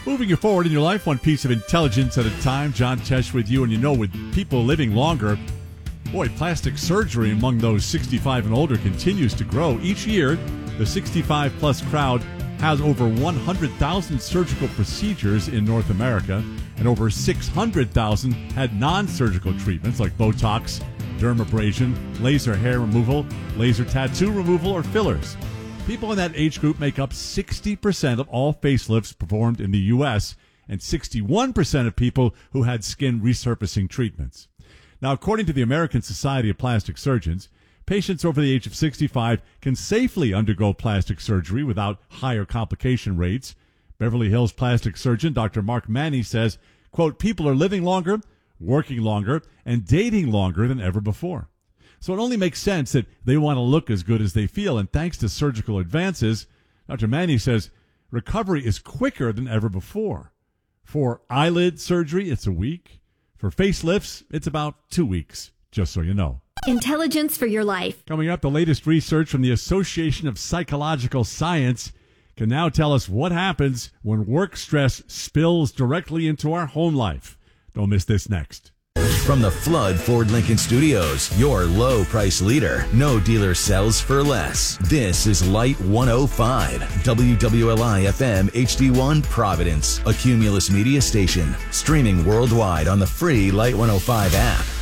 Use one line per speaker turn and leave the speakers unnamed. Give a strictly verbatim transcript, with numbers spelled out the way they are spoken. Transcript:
Moving you forward in your life, one piece of intelligence at a time. John Tesh with you, and you know, with people living longer, boy, plastic surgery among those sixty-five and older continues to grow. Each year, the sixty-five plus crowd has over one hundred thousand surgical procedures in North America, and over six hundred thousand had non-surgical treatments like Botox, dermabrasion, laser hair removal, laser tattoo removal, or fillers. People in that age group make up sixty percent of all facelifts performed in the U S and sixty-one percent of people who had skin resurfacing treatments. Now, according to the American Society of Plastic Surgeons, patients over the age of sixty-five can safely undergo plastic surgery without higher complication rates. Beverly Hills plastic surgeon Doctor Mark Manny says, quote, people are living longer, working longer, and dating longer than ever before. So it only makes sense that they want to look as good as they feel. And thanks to surgical advances, Doctor Manny says recovery is quicker than ever before. For eyelid surgery, it's a week. For facelifts, it's about two weeks, just so you know.
Intelligence for your life.
Coming up, the latest research from the Association of Psychological Science can now tell us what happens when work stress spills directly into our home life. Don't miss this next.
From the Flood Ford Lincoln Studios, your low price leader. No dealer sells for less. This is Light one oh five, W W L I F M H D one Providence, a Cumulus media station. Streaming worldwide on the free Light one oh five app.